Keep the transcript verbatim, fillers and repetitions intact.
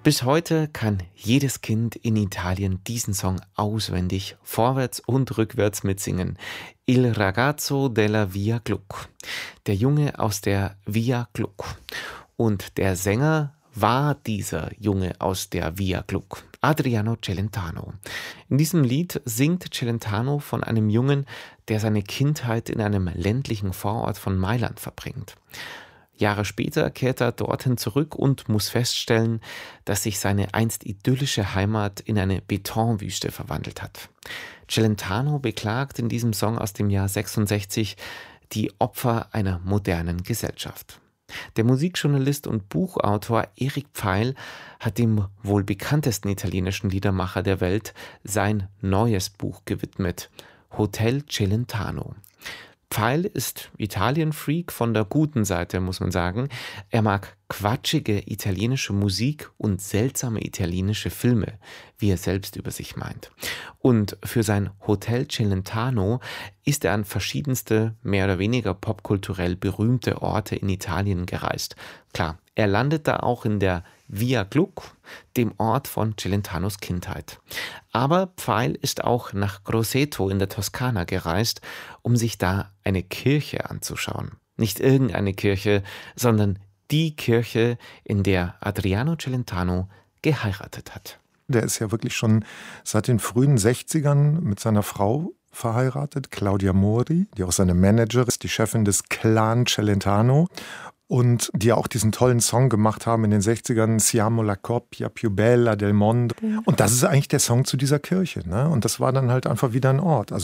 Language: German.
Bis heute kann jedes Kind in Italien diesen Song auswendig vorwärts und rückwärts mitsingen. Il ragazzo della Via Gluck. Der Junge aus der Via Gluck. Und der Sänger war dieser Junge aus der Via Gluck, Adriano Celentano. In diesem Lied singt Celentano von einem Jungen, der seine Kindheit in einem ländlichen Vorort von Mailand verbringt. Jahre später kehrt er dorthin zurück und muss feststellen, dass sich seine einst idyllische Heimat in eine Betonwüste verwandelt hat. Celentano beklagt in diesem Song aus dem Jahr sechsundsechzig die Opfer einer modernen Gesellschaft. Der Musikjournalist und Buchautor Eric Pfeil hat dem wohl bekanntesten italienischen Liedermacher der Welt sein neues Buch gewidmet, Hotel Celentano. Pfeil ist Italien-Freak von der guten Seite, muss man sagen. Er mag quatschige italienische Musik und seltsame italienische Filme, wie er selbst über sich meint. Und für sein Hotel Celentano ist er an verschiedenste, mehr oder weniger popkulturell berühmte Orte in Italien gereist. Klar, er landet da auch in der Via Gluck, dem Ort von Celentanos Kindheit. Aber Pfeil ist auch nach Grosseto in der Toskana gereist, um sich da eine Kirche anzuschauen. Nicht irgendeine Kirche, sondern die Kirche, in der Adriano Celentano geheiratet hat. Der ist ja wirklich schon seit den frühen sechzigern mit seiner Frau verheiratet, Claudia Mori, die auch seine Managerin ist, die Chefin des Clan Celentano. Und die ja auch diesen tollen Song gemacht haben in den sechzigern, Siamo la coppia più bella del mondo. Und das ist eigentlich der Song zu dieser Kirche, ne? Und das war dann halt einfach wieder ein Ort. Also